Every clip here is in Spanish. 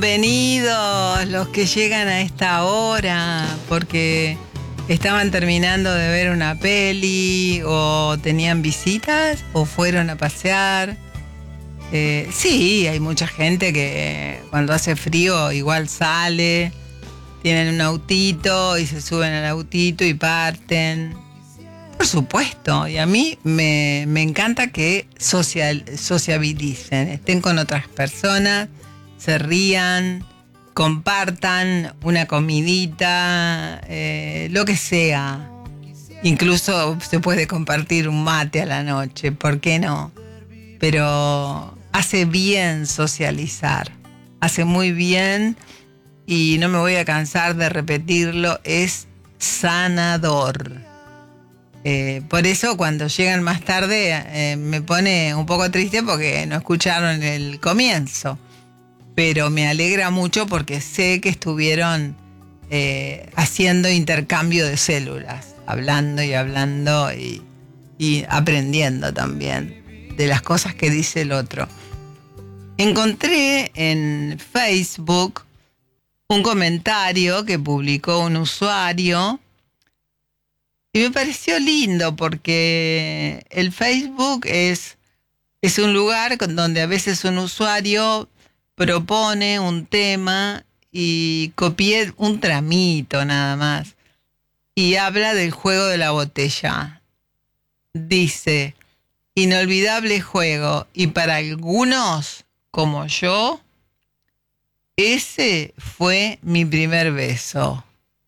Bienvenidos los que llegan a esta hora porque estaban terminando de ver una peli o tenían visitas o fueron a pasear. Sí, hay mucha gente que cuando hace frío igual sale, tienen un autito y se suben al autito y parten. Por supuesto, y a mí me encanta que sociabilicen, estén con otras personas, se rían, compartan una comidita, lo que sea. Incluso se puede compartir un mate a la noche, ¿por qué no? Pero hace bien socializar, hace muy bien y no me voy a cansar de repetirlo, es sanador. Por eso cuando llegan más tarde me pone un poco triste porque no escucharon el comienzo. Pero me alegra mucho porque sé que estuvieron haciendo intercambio de células, hablando y aprendiendo también de las cosas que dice el otro. Encontré en Facebook un comentario que publicó un usuario y me pareció lindo porque el Facebook es un lugar donde a veces un usuario propone un tema y copié un tramito nada más y habla del juego de la botella. Dice, inolvidable juego y para algunos, como yo, ese fue mi primer beso.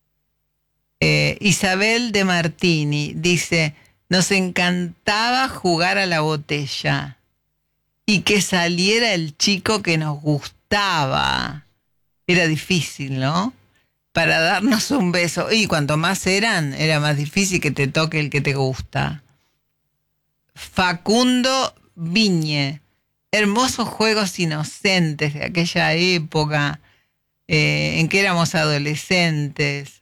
Isabel de Martini dice, nos encantaba jugar a la botella y que saliera el chico que nos gustaba. Era difícil, ¿no? Para darnos un beso. Y cuanto más era más difícil que te toque el que te gusta. Facundo Viñe. Hermosos juegos inocentes de aquella época en que éramos adolescentes.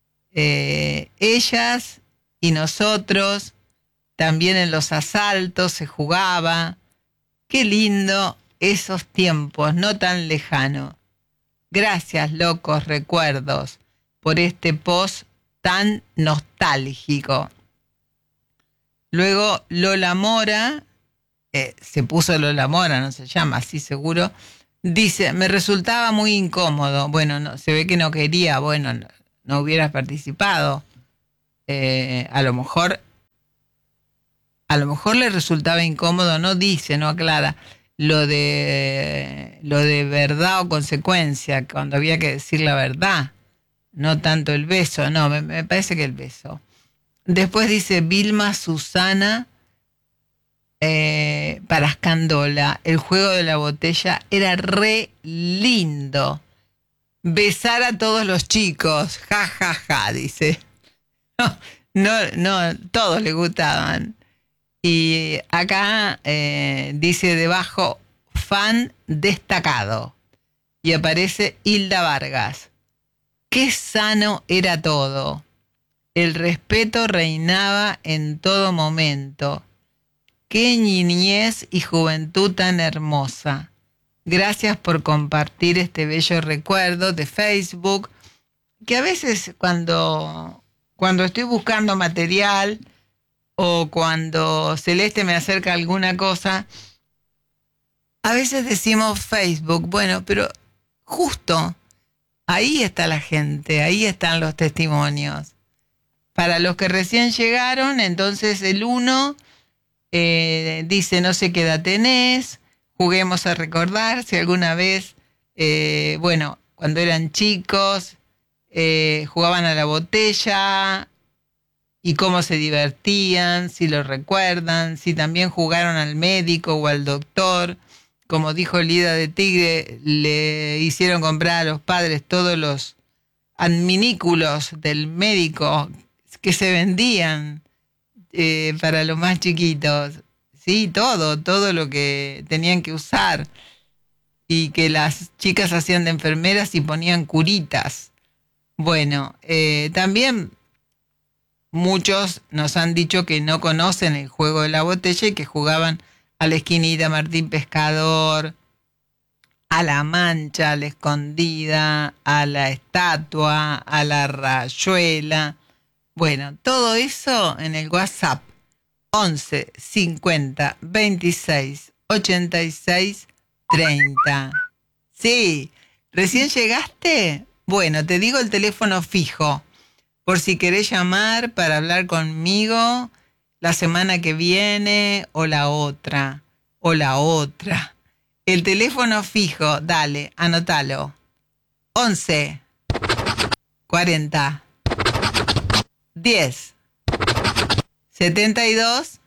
Ellas y nosotros, también en los asaltos se jugaba. Qué lindo esos tiempos, no tan lejano. Gracias, locos recuerdos, por este post tan nostálgico. Luego Lola Mora, se puso Lola Mora, no se llama así seguro, dice, me resultaba muy incómodo. Bueno, no, se ve que no quería, bueno, no hubieras participado. A lo mejor le resultaba incómodo, no dice, no aclara, lo de verdad o consecuencia, cuando había que decir la verdad, no tanto el beso, no, me parece que el beso. Después dice Vilma Susana Parascandola, el juego de la botella era re lindo. Besar a todos los chicos, ja, ja, ja, dice. No, todos le gustaban. Y acá dice debajo, fan destacado. Y aparece Hilda Vargas. Qué sano era todo. El respeto reinaba en todo momento. Qué niñez y juventud tan hermosa. Gracias por compartir este bello recuerdo de Facebook, que a veces cuando estoy buscando material o cuando Celeste me acerca alguna cosa, a veces decimos Facebook, bueno, pero justo ahí está la gente, ahí están los testimonios. Para los que recién llegaron, entonces el 1 dice no sé qué edad tenés, juguemos a recordar si alguna vez, cuando eran chicos, jugaban a la botella y cómo se divertían, si lo recuerdan, si también jugaron al médico o al doctor. Como dijo Lida de Tigre, le hicieron comprar a los padres todos los adminículos del médico que se vendían para los más chiquitos. Sí, todo lo que tenían que usar. Y que las chicas hacían de enfermeras y ponían curitas. Bueno, también muchos nos han dicho que no conocen el juego de la botella y que jugaban a la esquinita Martín Pescador, a La Mancha, a La Escondida, a la Estatua, a la Rayuela. Bueno, todo eso en el WhatsApp 11 50 26 86 30. Sí, ¿recién llegaste? Bueno, te digo el teléfono fijo, por si querés llamar para hablar conmigo la semana que viene o la otra, o la otra. El teléfono fijo, dale, anótalo. 11 40 10 72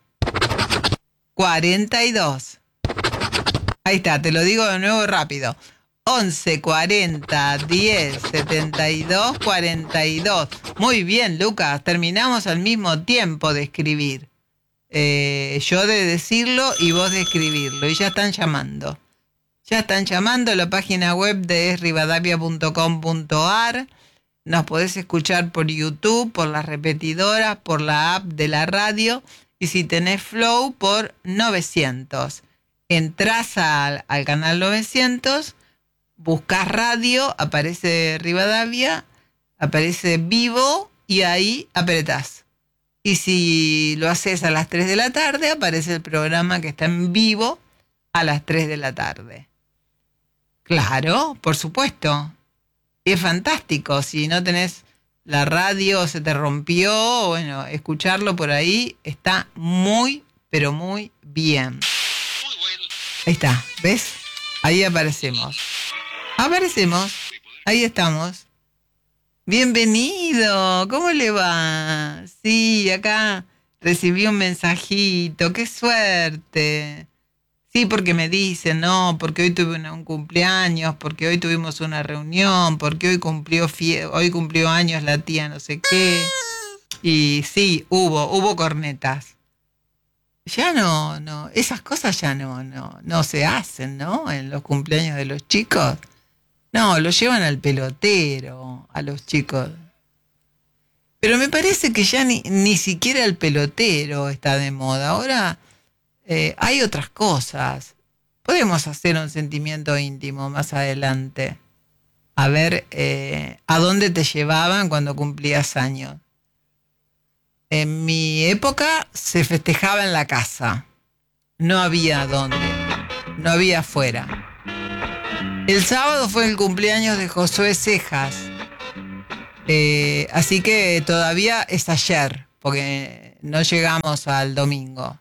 42. Ahí está, te lo digo de nuevo rápido. 11 40 10 72 42. Muy bien, Lucas, terminamos al mismo tiempo de escribir. Yo de decirlo y vos de escribirlo. Y ya están llamando. Ya están llamando a la página web de esrivadavia.com.ar. Nos podés escuchar por YouTube, por las repetidoras, por la app de la radio. Y si tenés Flow, por 900. Entrás al canal 900, buscas radio, aparece Rivadavia, aparece vivo y ahí apretás. Y si lo haces a las 3 de la tarde, aparece el programa que está en vivo a las 3 de la tarde. Claro, por supuesto. Es fantástico. Si no tenés la radio, se te rompió, bueno, escucharlo por ahí está muy, pero muy bien. Ahí está, ¿ves? Ahí aparecemos. Aparecemos. Ahí estamos. Bienvenido. ¿Cómo le va? Sí, acá recibí un mensajito. ¡Qué suerte! Sí, porque me dicen, no, porque hoy tuve un cumpleaños, porque hoy tuvimos una reunión, porque hoy cumplió años la tía no sé qué. Y sí, hubo cornetas. Ya no, esas cosas ya no se hacen, ¿no? En los cumpleaños de los chicos. No, lo llevan al pelotero, a los chicos. Pero me parece que ya ni siquiera el pelotero está de moda. Ahora hay otras cosas. Podemos hacer un sentimiento íntimo más adelante. A ver, ¿a dónde te llevaban cuando cumplías años? En mi época se festejaba en la casa. No había dónde. No había afuera. El sábado fue el cumpleaños de Josué Cejas. Así que todavía es ayer, porque no llegamos al domingo.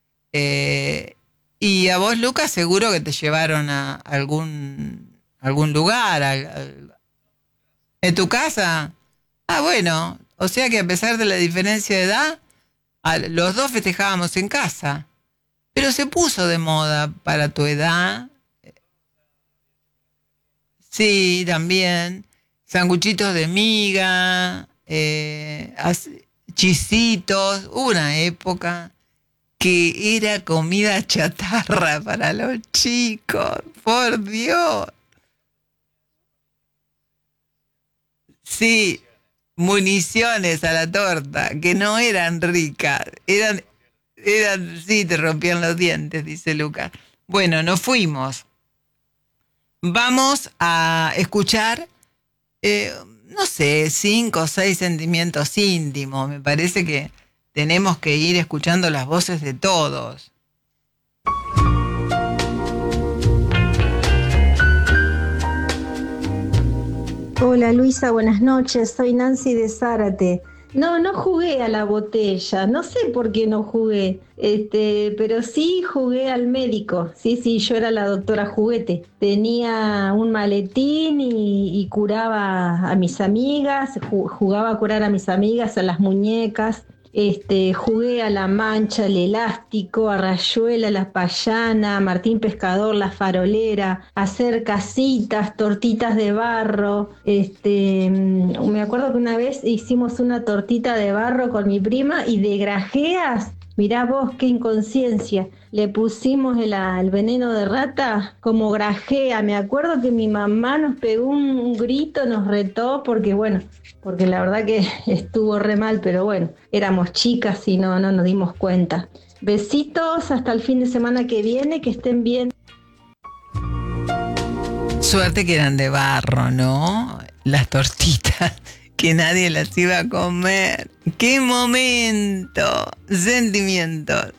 Y a vos, Lucas, seguro que te llevaron a algún lugar. ¿En tu casa? Ah, bueno. O sea que a pesar de la diferencia de edad, los dos festejábamos en casa. Pero se puso de moda para tu edad. Sí, también. Sanguchitos de miga, chisitos. Hubo una época que era comida chatarra para los chicos. Por Dios. Sí, municiones a la torta, que no eran ricas. Sí, te rompían los dientes, dice Lucas. Bueno, nos fuimos. Vamos a escuchar, no sé, 5 o 6 sentimientos íntimos. Me parece que tenemos que ir escuchando las voces de todos. Hola Luisa, buenas noches. Soy Nancy de Zárate. No jugué a la botella. No sé por qué no jugué. Pero sí jugué al médico. Sí, yo era la doctora Juguete. Tenía un maletín y curaba a mis amigas, jugaba a curar a mis amigas, a las muñecas. Jugué a La Mancha, el Elástico, a Rayuela, la Payana, a Martín Pescador, la Farolera, a hacer casitas, tortitas de barro. Me acuerdo que una vez hicimos una tortita de barro con mi prima y de grajeas. Mirá vos qué inconsciencia. Le pusimos el veneno de rata como grajea. Me acuerdo que mi mamá nos pegó un grito, nos retó porque la verdad que estuvo re mal, pero bueno, éramos chicas y no nos dimos cuenta. Besitos, hasta el fin de semana que viene, que estén bien. Suerte que eran de barro, ¿no? Las tortitas, que nadie las iba a comer. ¡Qué momento! Sentimientos.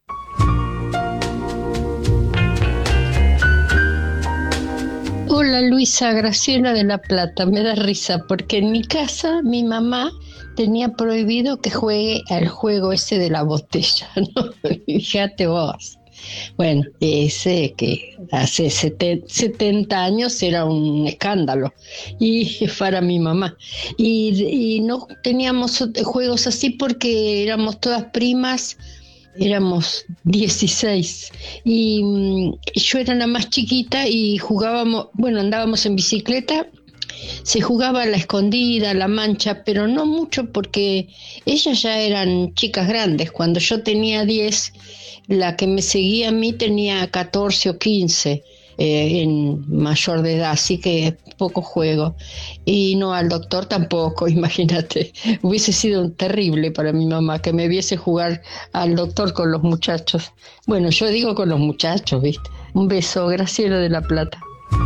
Hola Luisa, Graciela de La Plata. Me da risa porque en mi casa mi mamá tenía prohibido que juegue al juego ese de la botella, ¿no? Fíjate vos. Bueno, ese que hace 70 años era un escándalo y para mi mamá. Y no teníamos juegos así porque éramos todas primas. Éramos 16 y yo era la más chiquita y jugábamos, bueno, andábamos en bicicleta, se jugaba a la escondida, a la mancha, pero no mucho porque ellas ya eran chicas grandes. Cuando yo tenía 10, la que me seguía a mí tenía 14 o 15 en mayor de edad, así que poco juego. Y no, al doctor tampoco, imagínate. Hubiese sido terrible para mi mamá que me viese jugar al doctor con los muchachos. Bueno, yo digo con los muchachos, ¿viste? Un beso, Graciela de La Plata.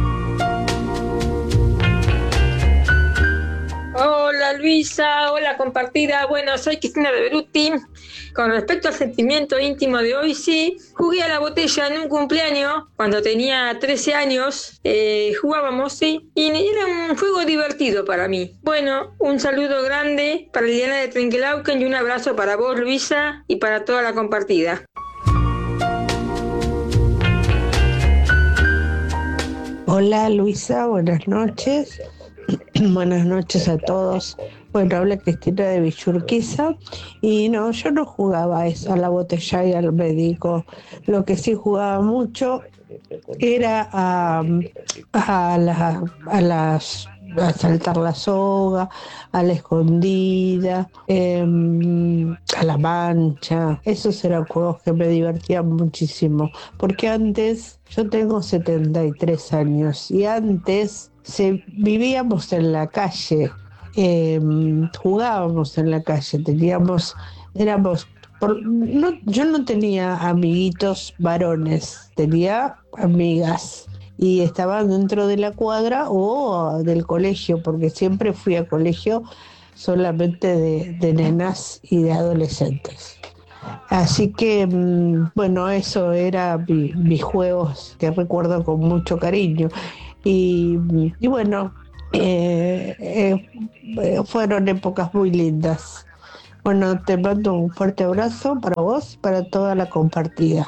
Hola Luisa, hola compartida. Bueno, soy Cristina de Beruti. Con respecto al sentimiento íntimo de hoy, sí, jugué a la botella en un cumpleaños cuando tenía 13 años. Jugábamos, sí, y era un juego divertido para mí. Bueno, un saludo grande para Liliana de Trenquelauquen y un abrazo para vos, Luisa, y para toda la compartida. Hola Luisa, buenas noches. Buenas noches a todos. Bueno, habla Cristina de Villurquiza y no, yo no jugaba eso, a la botella y al médico. Lo que sí jugaba mucho era a saltar la soga, a la escondida, a la mancha. Esos eran juegos que me divertían muchísimo, porque antes, yo tengo 73 años y antes vivíamos en la calle, jugábamos en la calle, yo no tenía amiguitos varones, tenía amigas y estaban dentro de la cuadra o del colegio, porque siempre fui a colegio solamente de nenas y de adolescentes. Así que, bueno, eso era mis juegos que recuerdo con mucho cariño. Y bueno, fueron épocas muy lindas. Bueno, te mando un fuerte abrazo para vos y para toda la compartida.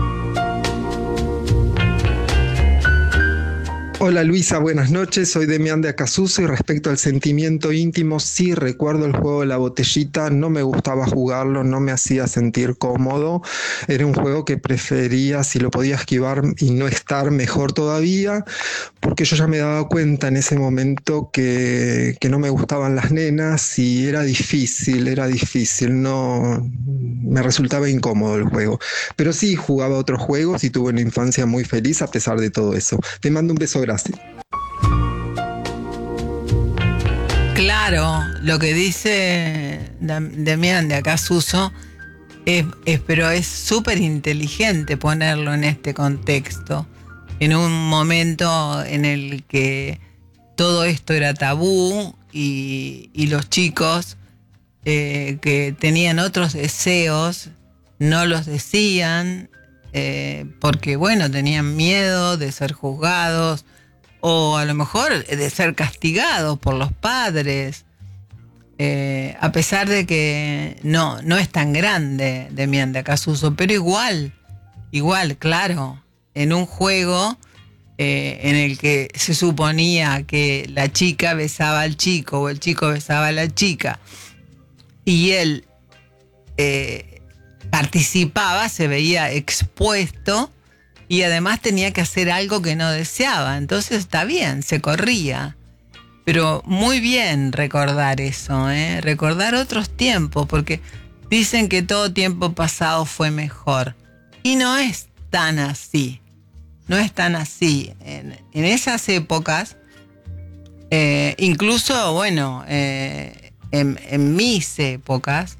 Hola Luisa, buenas noches, soy Demián de Acasuso y respecto al sentimiento íntimo, sí recuerdo el juego de la botellita, no me gustaba jugarlo, no me hacía sentir cómodo, era un juego que prefería, si lo podía esquivar y no estar, mejor todavía, porque yo ya me daba cuenta en ese momento que no me gustaban las nenas y era difícil, no, me resultaba incómodo el juego, pero sí jugaba otros juegos y tuve una infancia muy feliz a pesar de todo eso. Te mando un beso grande. Claro, lo que dice Demián de Acasuso pero es súper inteligente ponerlo en este contexto, en un momento en el que todo esto era tabú y los chicos que tenían otros deseos no los decían porque, bueno, tenían miedo de ser juzgados o a lo mejor de ser castigados por los padres, a pesar de que no es tan grande Demián de Acasuso, pero igual, claro, en un juego en el que se suponía que la chica besaba al chico o el chico besaba a la chica y él participaba, se veía expuesto y además tenía que hacer algo que no deseaba. Entonces está bien, se corría. Pero muy bien recordar eso, recordar otros tiempos, porque dicen que todo tiempo pasado fue mejor. Y no es tan así. No es tan así. En esas épocas, incluso, bueno, en mis épocas,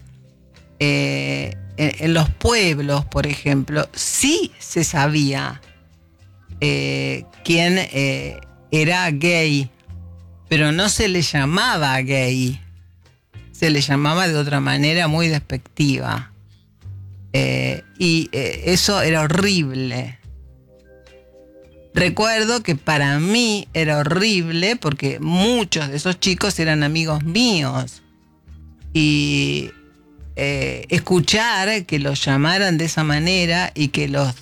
en los pueblos, por ejemplo, sí se sabía quién era gay, pero no se le llamaba gay, se le llamaba de otra manera muy despectiva. Eso era horrible. Recuerdo que para mí era horrible porque muchos de esos chicos eran amigos míos. Y escuchar que los llamaran de esa manera y que los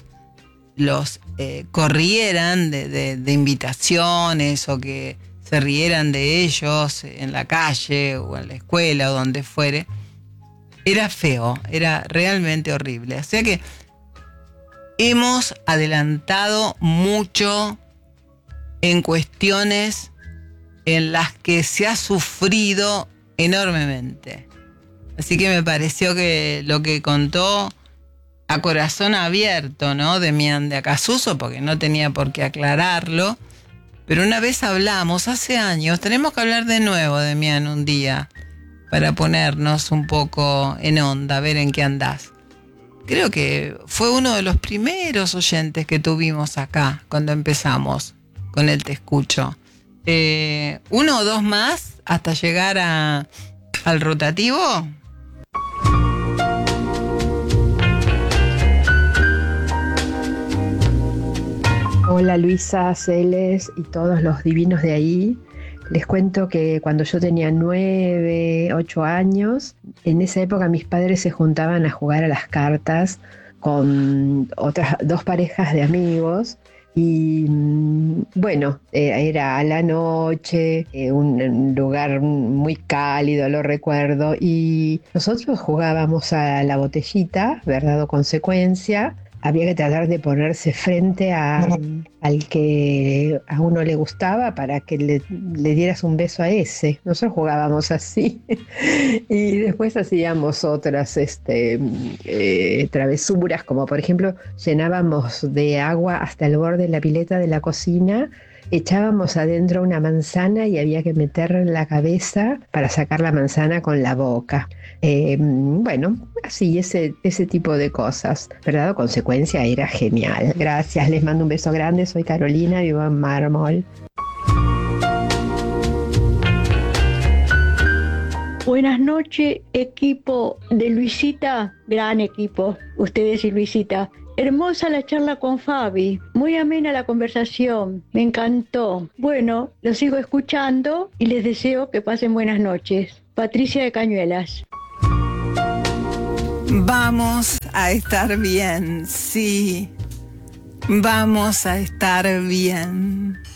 corrieran de invitaciones o que se rieran de ellos en la calle o en la escuela o donde fuere, era feo, era realmente horrible. O sea que hemos adelantado mucho en cuestiones en las que se ha sufrido enormemente. Así que me pareció que lo que contó a corazón abierto, ¿no?, Demián de Acasuso, porque no tenía por qué aclararlo, pero una vez hablamos, hace años, tenemos que hablar de nuevo, Demián, un día, para ponernos un poco en onda, a ver en qué andás. Creo que fue uno de los primeros oyentes que tuvimos acá cuando empezamos con el Te Escucho. ¿Uno o dos más hasta llegar al rotativo? Hola Luisa, Celes y todos los divinos de ahí. Les cuento que cuando yo tenía 9, 8 años, en esa época mis padres se juntaban a jugar a las cartas con otras 2 parejas de amigos. Y bueno, era a la noche, un lugar muy cálido, lo recuerdo. Y nosotros jugábamos a la botellita, verdad o consecuencia. Había que tratar de ponerse frente al que a uno le gustaba para que le dieras un beso a ese. Nosotros jugábamos así y después hacíamos otras travesuras, como por ejemplo llenábamos de agua hasta el borde de la pileta de la cocina, echábamos adentro una manzana y había que meterla en la cabeza para sacar la manzana con la boca. Bueno, así, ese tipo de cosas. ¿Verdad? O consecuencia, era genial. Gracias, les mando un beso grande. Soy Carolina, vivo en Mármol. Buenas noches, equipo de Luisita, gran equipo, ustedes y Luisita. Hermosa la charla con Fabi, muy amena la conversación, me encantó. Bueno, lo sigo escuchando y les deseo que pasen buenas noches. Patricia de Cañuelas. Vamos a estar bien, sí. Vamos a estar bien.